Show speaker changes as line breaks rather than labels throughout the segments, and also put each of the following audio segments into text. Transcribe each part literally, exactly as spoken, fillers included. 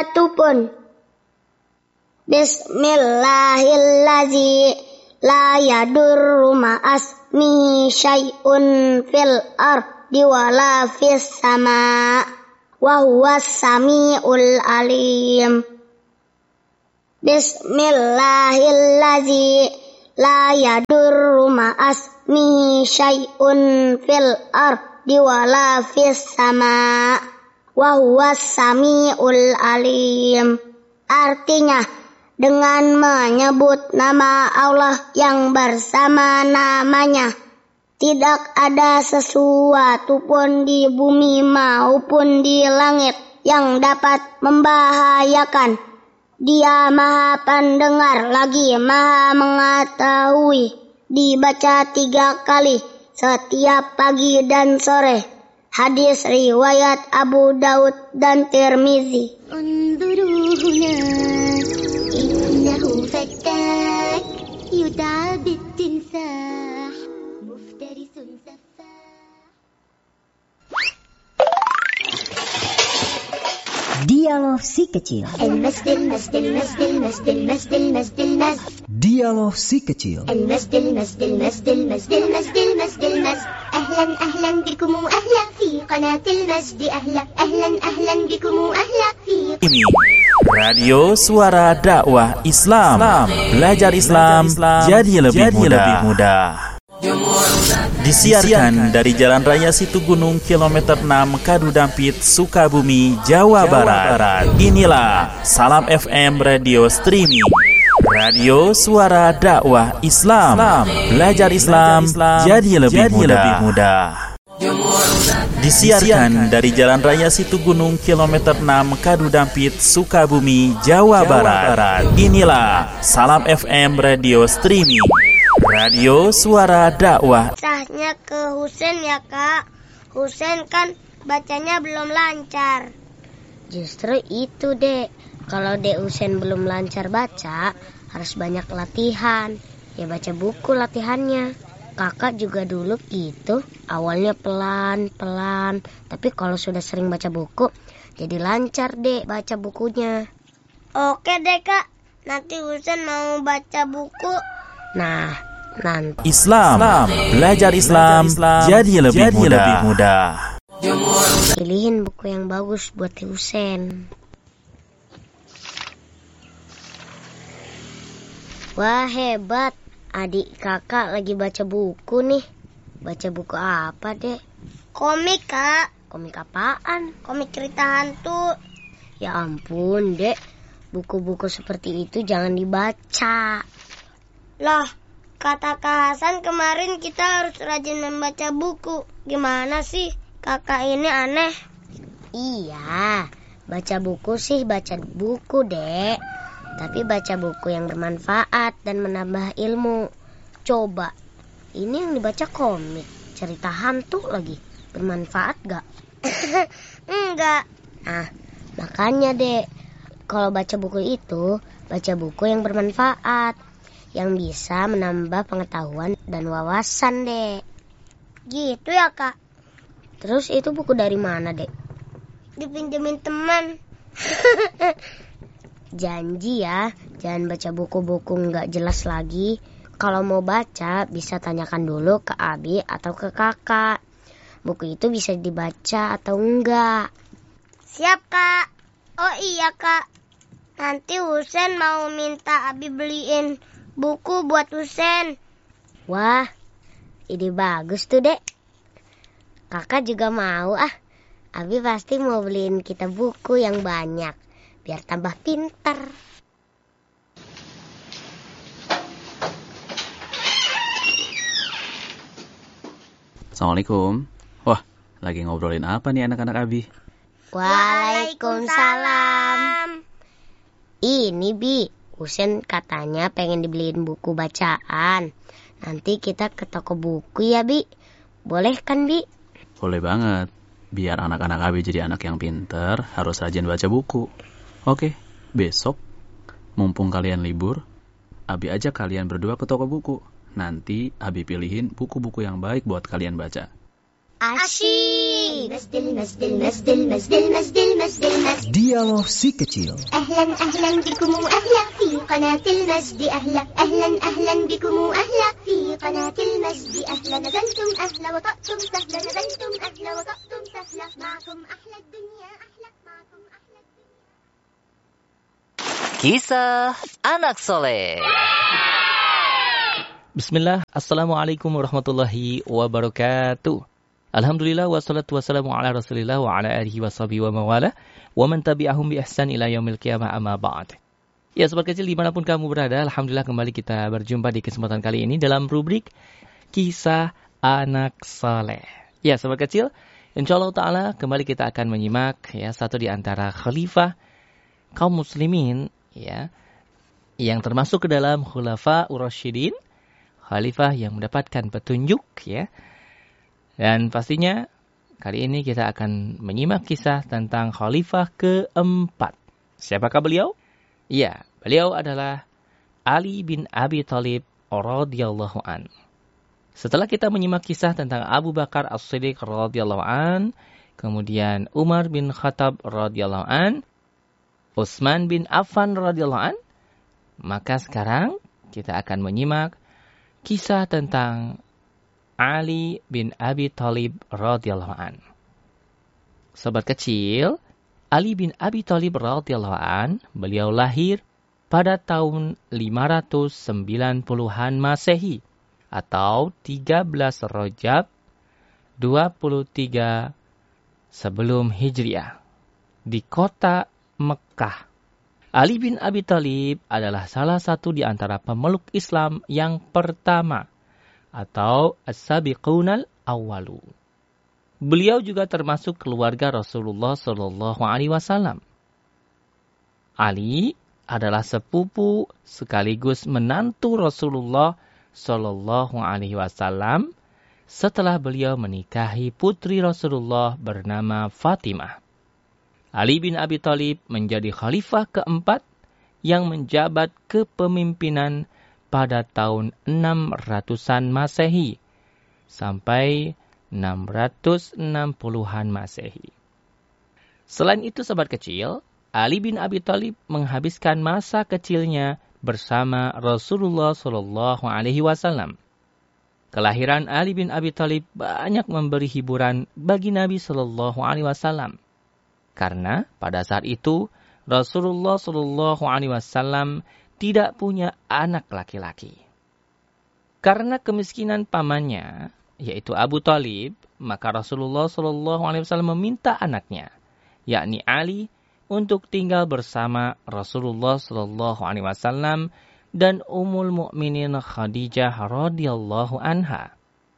sesuatu pun. Bismillahilladzi la yadurru ma'asmihi syai'un fil ardi wala fis sama' wa huwas sami'ul alim. Bismillahilladzi la yadurru ma'asmihi syai'un fil ardi wala fis sama' wa huwas sami'ul alim. Artinya, dengan menyebut nama Allah yang bersama namanya, tidak ada sesuatu pun di bumi maupun di langit yang dapat membahayakan. Dia Maha Pendengar lagi Maha Mengetahui. Dibaca tiga kali setiap pagi dan sore. Hadis riwayat Abu Daud dan Tirmizi.
انظروا هنا إنه فتاك يدعى بالتمساح مفترس سفاح.
Dialog si kecil.
المسد المسد المسد المسد المسد المسد المسد
Dialog si kecil.
المسد المسد المسد المسد المسد المسد المسد أهلا أهلا بكم أهلا في قناة المسد أهلا أهلا أهلا بكم أهلا في
Ini Radio Suara Dakwah Islam. Belajar Islam jadi lebih mudah. Disiarkan dari Jalan Raya Situgunung kilometer enam Kadudampit, Sukabumi, Jawa Barat. Inilah Salam F M Radio Streaming. Radio Suara Dakwah Islam. Belajar Islam jadi lebih mudah. Disiarkan dari Jalan Raya Situgunung kilometer enam Kadudampit, Sukabumi, Jawa Barat. Inilah Salam F M Radio Streaming. Radio Suara Dakwah.
Sahnya ke Husen ya Kak. Husen kan bacanya belum lancar.
Justru itu Dek. Kalau Dek Husen belum lancar baca, harus banyak latihan. Ya baca buku latihannya. Kakak juga dulu gitu. Awalnya pelan-pelan. Tapi kalau sudah sering baca buku, jadi lancar Dek baca bukunya.
Oke deh Kak. Nanti Husen mau baca buku.
Nah, nanti
Islam, belajar Islam jadi lebih mudah.
pilihin buku yang bagus buat Husen. Wah hebat, adik kakak lagi baca buku nih. Baca buku apa Dek?
Komik Kak.
Komik apaan?
Komik cerita hantu.
Ya ampun Dek, buku-buku seperti itu jangan dibaca.
Loh, kata Kak Hasan kemarin kita harus rajin membaca buku. Gimana sih? Kakak ini aneh.
Iya, baca buku sih baca buku Dek. Tapi baca buku yang bermanfaat dan menambah ilmu. Coba, ini yang dibaca komik, cerita hantu lagi. Bermanfaat gak?
Enggak.
Nah, makanya Dek, kalau baca buku itu, baca buku yang bermanfaat, yang bisa menambah pengetahuan dan wawasan Dek.
Gitu ya Kak?
Terus itu buku dari mana Dek?
Dipinjemin teman.
Janji ya, jangan baca buku-buku nggak jelas lagi. Kalau mau baca, bisa tanyakan dulu ke Abi atau ke kakak. Buku itu bisa dibaca atau enggak.
Siap Kak. Oh iya Kak. Nanti Husen mau minta Abi beliin buku buat Husen.
Wah, ide bagus tuh Dek. Kakak juga mau ah. Abi pasti mau beliin kita buku yang banyak, biar tambah pintar.
Assalamualaikum. Wah, lagi ngobrolin apa nih anak-anak Abi?
Waalaikumsalam.
Ini Bi, Husen katanya pengen dibeliin buku bacaan. Nanti kita ke toko buku ya Bi. Boleh kan Bi?
Boleh banget. Biar anak-anak Abi jadi anak yang pinter, harus rajin baca buku. Oke, besok, mumpung kalian libur, Abi ajak kalian berdua ke toko buku. Nanti Abi pilihin buku-buku yang baik buat kalian baca.
Asyik.
مسد المسد المسد المسد المسد المسد المسد
Dialog si kecil.
أهلا أهلا بكم أهلا في قناة المجد أهلا أهلا أهلا بكم أهلا في قناة المجد أهلا نزلتم أهلا وطأتم سهلا نزلتم أهلا وطأتم سهلا معكم أحلى الدنيا أحلى معكم أحلى الدنيا.
Kisah Anak Soleh. Bismillah, Assalamualaikum warahmatullahi wabarakatuh. Alhamdulillah, wassalatu wassalamu ala rasulillah wa ala alihi wa sahbihi wa mawala wa man tabi'ahum bi ihsan ila yaumil qiyamah amma ba'd. Ya, sobat kecil dimanapun kamu berada, Alhamdulillah kembali kita berjumpa di kesempatan kali ini dalam rubrik Kisah Anak Soleh. Ya, sobat kecil, insyaallah ta'ala kembali kita akan menyimak ya satu di antara khalifah kaum muslimin ya yang termasuk ke dalam khulafa ur-rasyidin, khalifah yang mendapatkan petunjuk ya. Dan pastinya kali ini kita akan menyimak kisah tentang khalifah keempat. Siapakah beliau? Ya, beliau adalah Ali bin Abi Thalib radhiyallahu an. Setelah kita menyimak kisah tentang Abu Bakar As-Siddiq radhiyallahu an, kemudian Umar bin Khattab radhiyallahu an, Utsman bin Affan radhiyallahu an, maka sekarang kita akan menyimak kisah tentang Ali bin Abi Thalib radhiyallahu an. Sobat kecil, Ali bin Abi Thalib radhiyallahu an, beliau lahir pada tahun lima ratus sembilan puluhan Masehi atau tiga belas Rajab dua puluh tiga sebelum Hijriah di kota Mekah. Ali bin Abi Thalib adalah salah satu di antara pemeluk Islam yang pertama atau as-sabiqunal awwalu. Beliau juga termasuk keluarga Rasulullah Shallallahu Alaihi Wasallam. Ali adalah sepupu sekaligus menantu Rasulullah Shallallahu Alaihi Wasallam setelah beliau menikahi putri Rasulullah bernama Fatimah. Ali bin Abi Thalib menjadi khalifah keempat yang menjabat kepemimpinan pada tahun enam ratusan Masehi sampai enam ratus enam puluhan Masehi. Selain itu, sobat kecil, Ali bin Abi Thalib menghabiskan masa kecilnya bersama Rasulullah Shallallahu Alaihi Wasallam. Kelahiran Ali bin Abi Thalib banyak memberi hiburan bagi Nabi Shallallahu Alaihi Wasallam, karena pada saat itu Rasulullah Shallallahu Alaihi Wasallam tidak punya anak laki-laki. Karena kemiskinan pamannya, yaitu Abu Thalib, maka Rasulullah Shallallahu Alaihi Wasallam meminta anaknya, yakni Ali, untuk tinggal bersama Rasulullah Shallallahu Alaihi Wasallam dan Ummul Mukminin Khadijah radhiyallahu anha.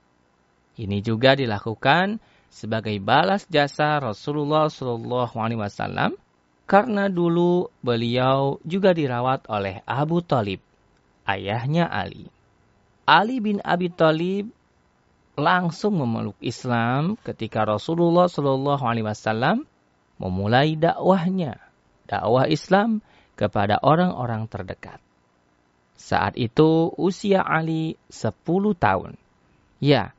Ini juga dilakukan sebagai balas jasa Rasulullah Shallallahu Alaihi Wasallam, karena dulu beliau juga dirawat oleh Abu Thalib, ayahnya Ali. Ali bin Abi Thalib langsung memeluk Islam ketika Rasulullah Shallallahu Alaihi Wasallam memulai dakwahnya, dakwah Islam kepada orang-orang terdekat. Saat itu usia Ali sepuluh tahun. Ya,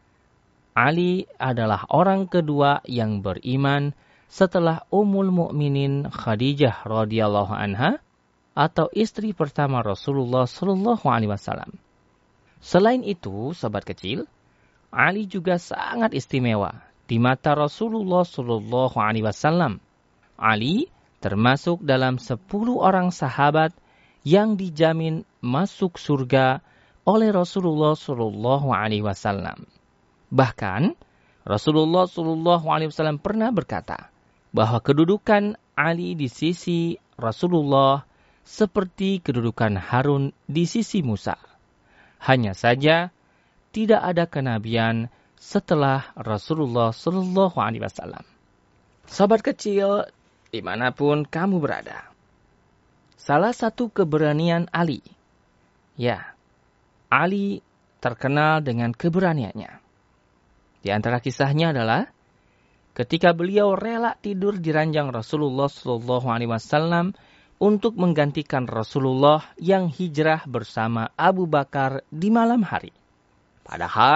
Ali adalah orang kedua yang beriman setelah Ummul Mukminin Khadijah radhiyallahu anha atau istri pertama Rasulullah Shallallahu Alaihi Wasallam. Selain itu, sobat kecil, Ali juga sangat istimewa di mata Rasulullah Shallallahu Alaihi Wasallam. Ali termasuk dalam sepuluh orang sahabat yang dijamin masuk surga oleh Rasulullah Shallallahu Alaihi Wasallam. Bahkan Rasulullah Shallallahu Alaihi Wasallam pernah berkata bahwa kedudukan Ali di sisi Rasulullah seperti kedudukan Harun di sisi Musa. Hanya saja tidak ada kenabian setelah Rasulullah Shallallahu Alaihi Wasallam. Sobat kecil, dimanapun kamu berada, salah satu keberanian Ali, ya, Ali terkenal dengan keberaniannya. Di antara kisahnya adalah ketika beliau rela tidur di ranjang Rasulullah Shallallahu Alaihi Wasallam untuk menggantikan Rasulullah yang hijrah bersama Abu Bakar di malam hari. Padahal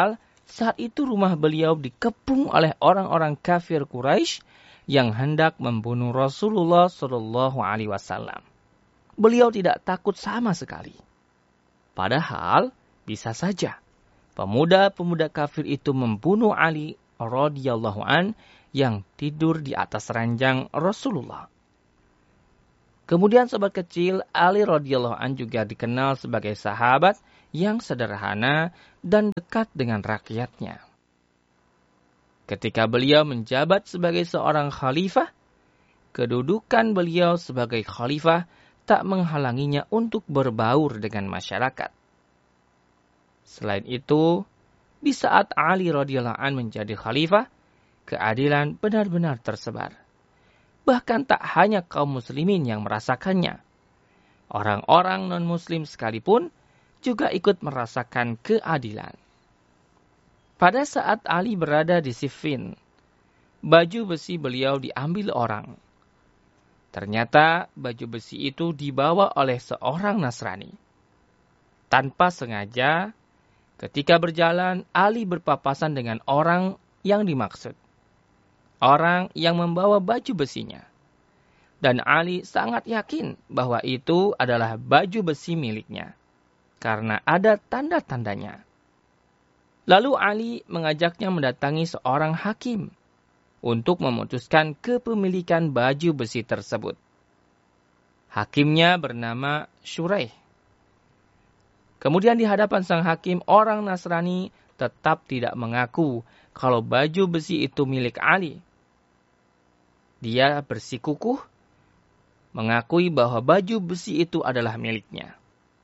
saat itu rumah beliau dikepung oleh orang-orang kafir Quraisy yang hendak membunuh Rasulullah Shallallahu Alaihi Wasallam. Beliau tidak takut sama sekali. Padahal bisa saja pemuda-pemuda kafir itu membunuh Ali radhiyallahu an yang tidur di atas ranjang Rasulullah. Kemudian sobat kecil, Ali radhiyallahu an juga dikenal sebagai sahabat yang sederhana dan dekat dengan rakyatnya. Ketika beliau menjabat sebagai seorang khalifah, kedudukan beliau sebagai khalifah tak menghalanginya untuk berbaur dengan masyarakat. Selain itu, di saat Ali radhiyallahu an menjadi khalifah, keadilan benar-benar tersebar. Bahkan tak hanya kaum muslimin yang merasakannya. Orang-orang non-muslim sekalipun juga ikut merasakan keadilan. Pada saat Ali berada di Siffin, baju besi beliau diambil orang. Ternyata baju besi itu dibawa oleh seorang Nasrani. Tanpa sengaja, ketika berjalan, Ali berpapasan dengan orang yang dimaksud. Orang yang membawa baju besinya. Dan Ali sangat yakin bahwa itu adalah baju besi miliknya. Karena ada tanda-tandanya. Lalu Ali mengajaknya mendatangi seorang hakim untuk memutuskan kepemilikan baju besi tersebut. Hakimnya bernama Shuraih. Kemudian di hadapan sang hakim, orang Nasrani tetap tidak mengaku kalau baju besi itu milik Ali. Dia bersikukuh mengakui bahwa baju besi itu adalah miliknya.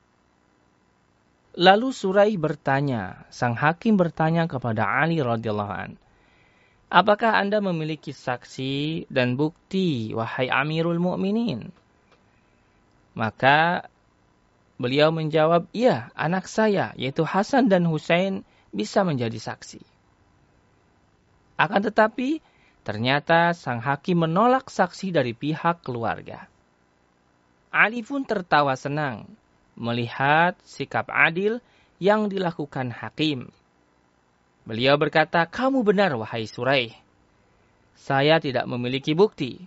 Lalu Shuraih bertanya, sang hakim bertanya kepada Ali radhiyallahu an, apakah Anda memiliki saksi dan bukti, wahai Amirul Mukminin? Maka beliau menjawab, iya, anak saya, yaitu Hasan dan Husain, bisa menjadi saksi. Akan tetapi, ternyata sang hakim menolak saksi dari pihak keluarga. Ali pun tertawa senang melihat sikap adil yang dilakukan hakim. Beliau berkata, kamu benar wahai Shuraih. Saya tidak memiliki bukti.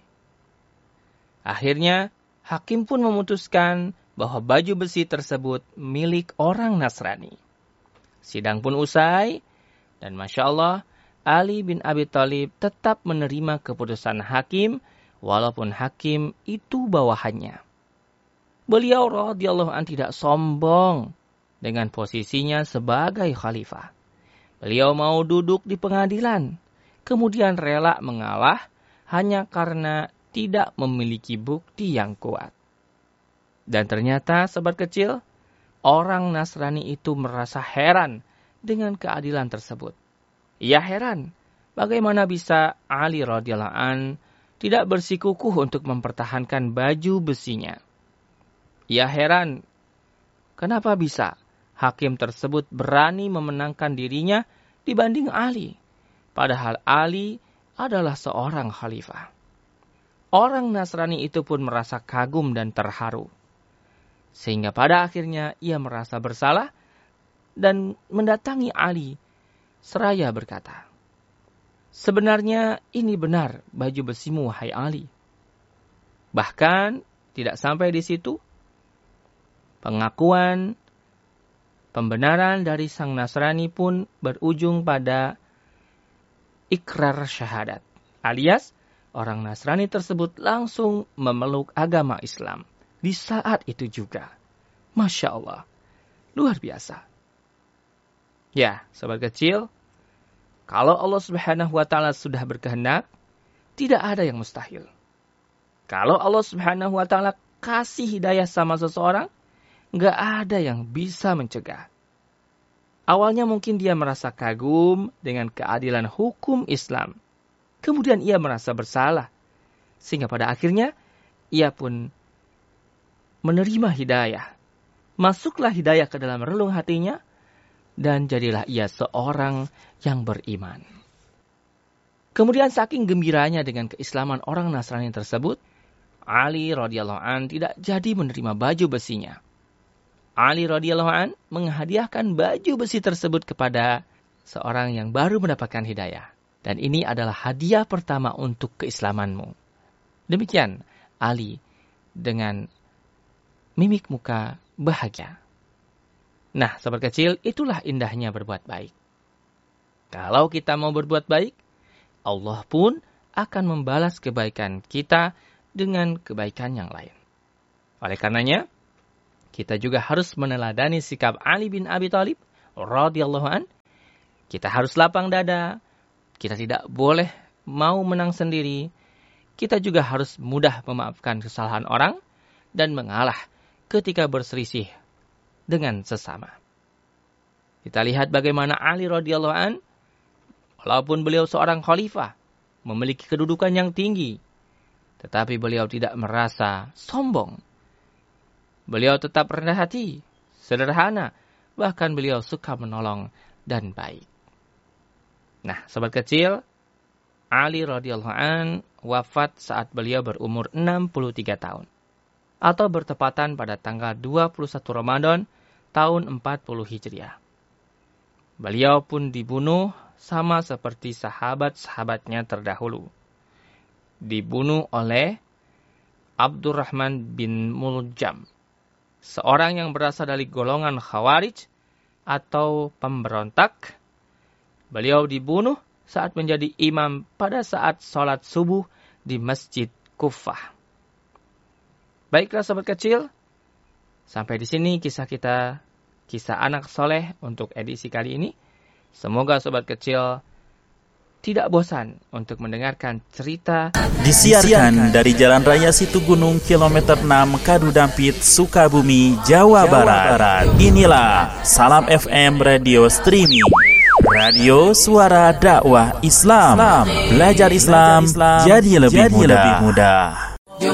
Akhirnya, hakim pun memutuskan bahwa baju besi tersebut milik orang Nasrani. Sidang pun usai, dan Masya Allah, Ali bin Abi Thalib tetap menerima keputusan hakim, walaupun hakim itu bawahannya. Beliau radhiyallahu an tidak sombong dengan posisinya sebagai khalifah. Beliau mau duduk di pengadilan, kemudian rela mengalah hanya karena tidak memiliki bukti yang kuat. Dan ternyata, sobat kecil, orang Nasrani itu merasa heran dengan keadilan tersebut. Ia heran, bagaimana bisa Ali radhiyallahu an tidak bersikukuh untuk mempertahankan baju besinya. Ia heran, kenapa bisa hakim tersebut berani memenangkan dirinya dibanding Ali, padahal Ali adalah seorang khalifah. Orang Nasrani itu pun merasa kagum dan terharu. Sehingga pada akhirnya ia merasa bersalah dan mendatangi Ali seraya berkata, sebenarnya ini benar baju besimu wahai Ali. Bahkan tidak sampai di situ, pengakuan pembenaran dari sang Nasrani pun berujung pada ikrar syahadat. Alias, orang Nasrani tersebut langsung memeluk agama Islam. Di saat itu juga. Masya Allah. Luar biasa. Ya, sobat kecil. Kalau Allah subhanahu wa ta'ala sudah berkehendak, tidak ada yang mustahil. Kalau Allah subhanahu wa ta'ala kasih hidayah sama seseorang, nggak ada yang bisa mencegah. Awalnya mungkin dia merasa kagum dengan keadilan hukum Islam. Kemudian ia merasa bersalah. Sehingga pada akhirnya ia pun menerima hidayah. Masuklah hidayah ke dalam relung hatinya. Dan jadilah ia seorang yang beriman. Kemudian saking gembiranya dengan keislaman orang Nasrani tersebut, Ali radhiyallahu an tidak jadi menerima baju besinya. Ali radhiyallahu an menghadiahkan baju besi tersebut kepada seorang yang baru mendapatkan hidayah. Dan ini adalah hadiah pertama untuk keislamanmu. Demikian Ali dengan mimik muka bahagia. Nah, sobat kecil, itulah indahnya berbuat baik. Kalau kita mau berbuat baik, Allah pun akan membalas kebaikan kita dengan kebaikan yang lain. Oleh karenanya, kita juga harus meneladani sikap Ali bin Abi Thalib radhiyallahu an. Kita harus lapang dada. Kita tidak boleh mau menang sendiri. Kita juga harus mudah memaafkan kesalahan orang dan mengalah ketika berselisih dengan sesama. Kita lihat bagaimana Ali radhiyallahu an, walaupun beliau seorang khalifah, memiliki kedudukan yang tinggi, tetapi beliau tidak merasa sombong. Beliau tetap rendah hati, sederhana, bahkan beliau suka menolong dan baik. Nah, sobat kecil, Ali radhiyallahu an wafat saat beliau berumur enam puluh tiga tahun. Atau bertepatan pada tanggal dua puluh satu Ramadan tahun empat puluh Hijriah. Beliau pun dibunuh sama seperti sahabat-sahabatnya terdahulu. Dibunuh oleh Abdurrahman bin Muljam, seorang yang berasal dari golongan Khawarij atau pemberontak. Beliau dibunuh saat menjadi imam pada saat sholat subuh di Masjid Kufah. Baiklah sobat kecil, sampai di sini kisah kita, kisah anak soleh untuk edisi kali ini. Semoga sobat kecil tidak bosan untuk mendengarkan cerita.
Disiarkan dari Jalan Raya Situgunung kilometer enam Kadudampit, Sukabumi, Jawa Barat. Inilah Salam F M Radio Streaming, Radio Suara Dakwah Islam. Belajar Islam jadi lebih mudah.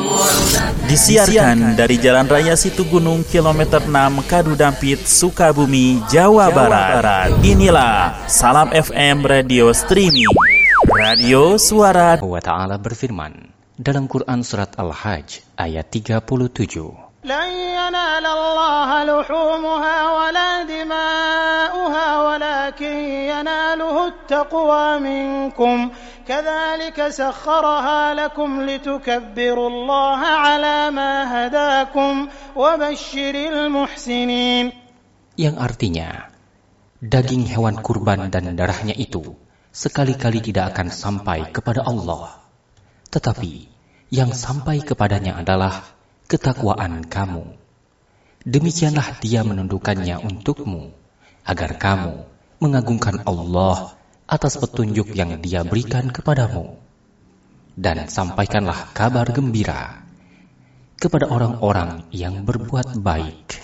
Disiarkan dari Jalan Raya Situgunung kilometer enam Kadudampit, Sukabumi, Jawa Barat. Inilah Salam F M Radio Streaming, Radio Suara.
Allah Ta'ala berfirman dalam Quran Surat Al-Hajj ayat tiga puluh tujuh.
لن ينال الله لحومها ولا دماؤها ولكن يناله التقوى منكم كذلك سخرها لكم لتكبروا الله على ما هداكم وبشر المحسنين.
Yang artinya, daging hewan kurban dan darahnya itu sekali-kali tidak akan sampai kepada Allah, tetapi yang sampai kepadanya adalah ketakwaan kamu. Demikianlah Dia menundukkannya untukmu, agar kamu mengagungkan Allah atas petunjuk yang Dia berikan kepadamu. Dan sampaikanlah kabar gembira kepada orang-orang yang berbuat baik.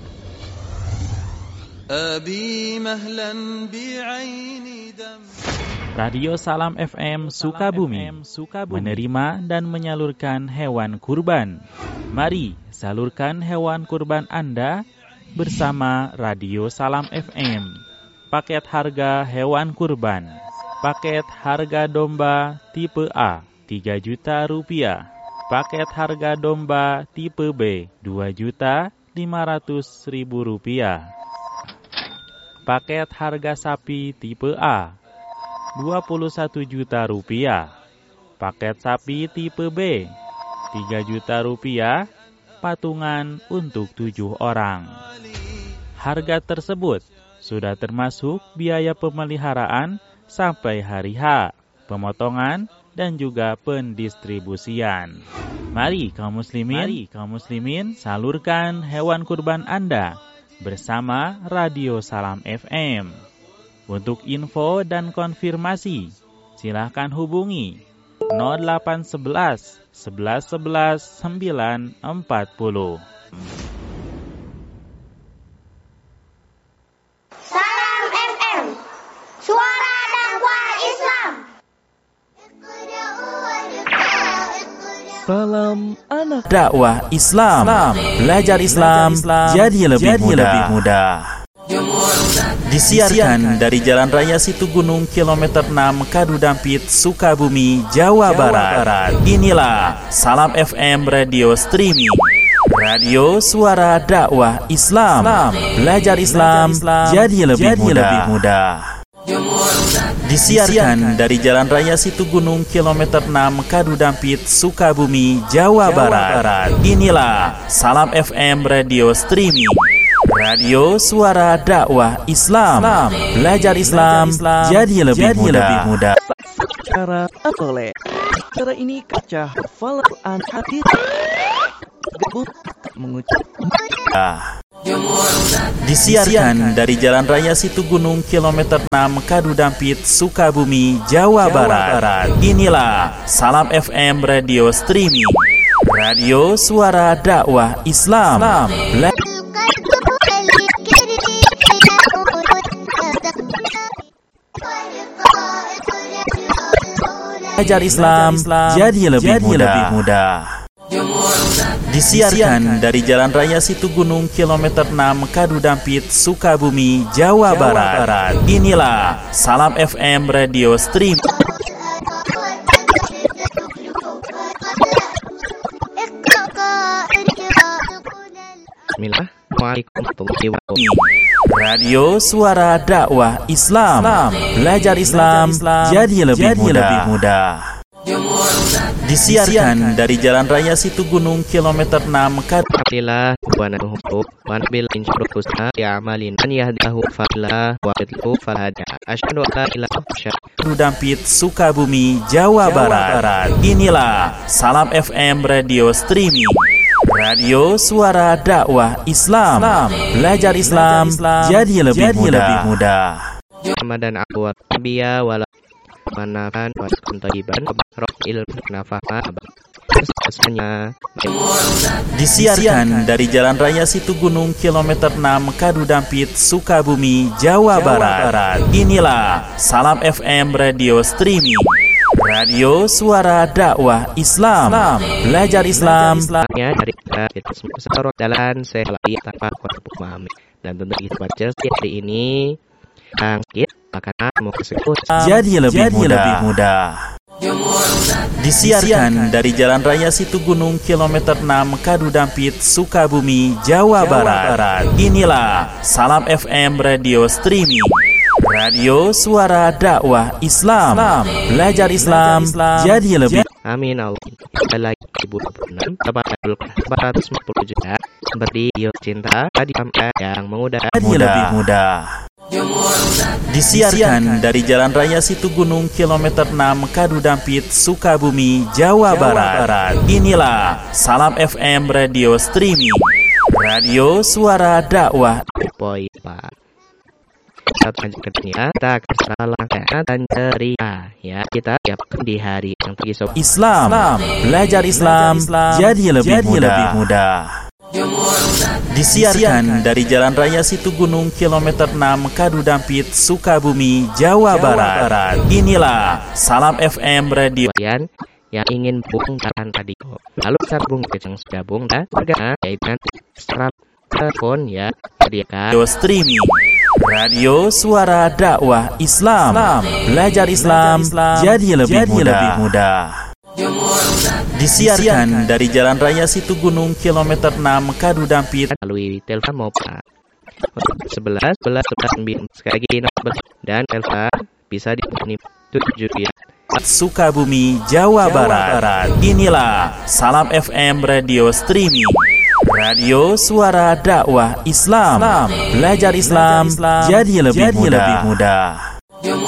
Radio Salam F M Sukabumi menerima dan menyalurkan hewan kurban. Mari salurkan hewan kurban Anda bersama Radio Salam F M. Paket harga hewan kurban. Paket harga domba tipe A tiga juta rupiah. Paket harga domba tipe B dua juta lima ratus ribu rupiah. Paket harga sapi tipe A dua puluh satu juta rupiah. Paket sapi tipe B tiga juta rupiah, patungan untuk tujuh orang. Harga tersebut sudah termasuk biaya pemeliharaan sampai hari H, pemotongan dan juga pendistribusian. Mari kaum muslimin, Mari kaum muslimin salurkan hewan kurban Anda bersama Radio Salam F M. Untuk info dan konfirmasi, silakan hubungi nol delapan sebelas sebelas sebelas sembilan empat puluh.
Salam F M, suara dakwah Islam.
Salam anak dakwah Islam. Belajar Islam jadi lebih mudah. Disiarkan dari Jalan Raya Situgunung kilometer enam Kadudampit, Sukabumi, Jawa Barat. Inilah Salam F M Radio Streaming, Radio Suara Dakwah Islam. Belajar Islam jadi lebih mudah. Disiarkan dari Jalan Raya Situgunung kilometer enam Kadudampit, Sukabumi, Jawa Barat. Inilah Salam F M Radio Streaming, radio suara dakwah Islam. Belajar Islam jadi lebih mudah.
Cara atole. Cara ini kaca hafal Quran hadis. Gabung mengucap.
Disiarkan dari Jalan Raya Situgunung kilometer enam Kadudampit, Sukabumi, Jawa Barat. Inilah Salam F M Radio Streaming, radio suara dakwah Islam. Belajar Islam jadi lebih mudah. Disiarkan dari Jalan Raya Situgunung kilometer enam Kadudampit, Sukabumi, Jawa Barat. Inilah Salam F M Radio Stream.
Bismillahirrahmanirrahim.
Radio suara dakwah Islam. Belajar Islam jadi lebih mudah. Disiarkan dari Jalan Raya Situgunung kilometer enam
Kadudampit, wa nahubu wa nabil insyurusna ya'malin an yahdahu fa'ila wa yadhu falhada asyhadu an la ilaha illallah.
Kadudampit, Sukabumi, Jawa Barat. Inilah Salam F M Radio Streaming, radio suara dakwah Islam. Belajar Islam jadi lebih mudah.
Ramadan awal biya wala manakan waskum tayyiban roh ilmu nafa'a.
Disiarkan dari Jalan Raya Situgunung kilometer enam Kadudampit, Sukabumi, Jawa Barat. Inilah Salam F M Radio Streaming, radio suara dakwah Islam. Belajar Islam
dari kita semua jalan saya tanpa pahami, dan tentu kita baca hari ini angkit akan mau kesebut
jadi lebih mudah. Disiarkan dari Jalan Raya Situgunung kilometer enam Kadudampit, Sukabumi, Jawa Barat. Inilah Salam F M Radio Streaming, radio suara dakwah Islam. Belajar Islam jadi lebih.
Amin Allah. Lagi ibu enam empat ratus lima puluh juta seperti yuk cinta tadi sampai yang mengudara
jadi lebih mudah. Disiarkan dari Jalan Raya Situgunung kilometer enam Kadudampit, Sukabumi, Jawa Barat. Inilah Salam F M Radio Streaming, radio suara dakwah.
Poin Pak. Satu lanjutnya kita kesalahan dan ceria ya kita siapkan di hari yang terisau
Islam. Belajar Islam jadi lebih mudah. Disiarkan dari Jalan Raya Situgunung kilometer enam Kadudampit, Sukabumi, Jawa Barat. Inilah Salam F M Radio
yang ingin bung tadi. Lalu sambung yang gabung dan bergabung dengan secara telepon ya sediakan
radio streaming, radio suara dakwah Islam. Belajar Islam jadi lebih mudah. Disiarkan dari Jalan Raya Situgunung kilometer enam Kadudampit
melalui telepon mobil sebelas sebelas sembilan sekali lagi nomor dan telepon bisa dihubungi tujuh ya.
Sukabumi, Jawa Barat. Inilah Salam F M Radio Streaming, radio suara dakwah Islam. Belajar Islam jadi lebih mudah.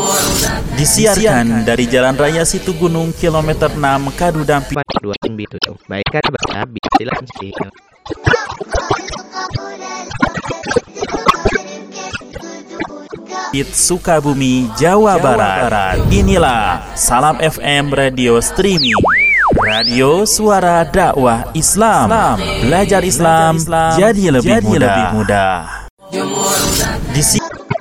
Disiarkan dari Jalan Raya Situgunung kilometer enam Kadudampit.
Baik kan baca silakan sih.
Sukabumi, Jawa Barat. Inilah Salam F M Radio Streaming, radio suara dakwah Islam. Belajar Islam jadi lebih mudah. Disi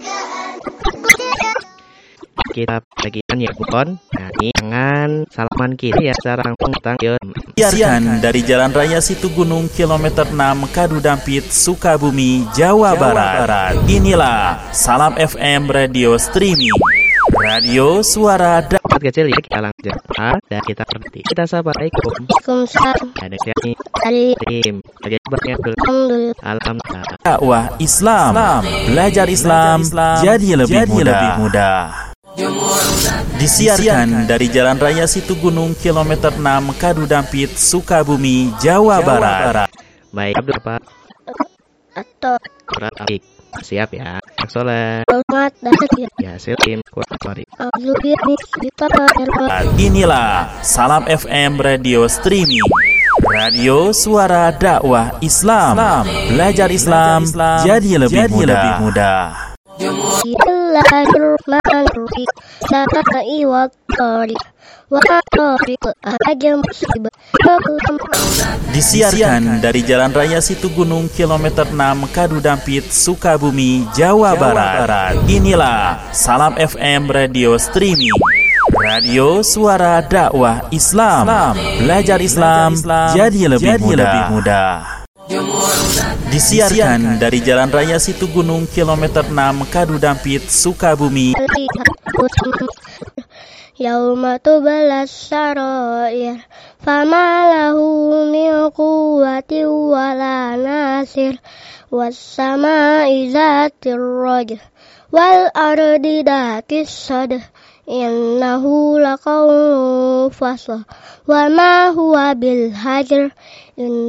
kita bagian ya kupon. Nah ini jangan salaman kiri ya secara langsung datang ya.
Disiarkan dari Jalan Raya Situgunung kilometer enam Kadudampit, Sukabumi, Jawa Barat. Inilah Salam F M Radio Streaming, radio suara dakwah.
Sobat kecil ya, kita langsung jawab dan kita berhenti. Kita assalamualaikum.
Waalaikumsalam.
Ada siapa nih?
Dari
Tim. Bagaimana kabarnya?
Alhamdulillah.
Alhamdulillah.
Dakwah Islam, belajar Islam jadi lebih mudah. Disiarkan dari Jalan Raya Situgunung kilometer enam Kadudampit, Sukabumi, Jawa Barat.
Baik, Abdul Pak.
Atau
Berat Abik. Siap ya. Sholat.
Selamat datang
Ya, Silkim. Kurang mari.
Inilah Salam F M Radio Streaming, radio suara dakwah Islam. Belajar Islam jadi lebih mudah.
Bismillahirrahmanirrahim. Sa'i wa tariq wa tariq aja musibah.
Disiarkan dari Jalan Raya Situgunung kilometer enam Kadudampit, Sukabumi, Jawa Barat. Inilah Salam F M Radio Streaming, radio suara dakwah Islam. Belajar Islam jadi lebih mudah. Disiarkan dari Jalan Raya Situgunung kilometer enam Kadudampit, Sukabumi.
Yauma tubalas sarair fama lahu min quwwati wala nasir was-samaa'i zatir rajh wal ardi datis sadh innahu laqawlun fasl wa ma huwa bil hajr.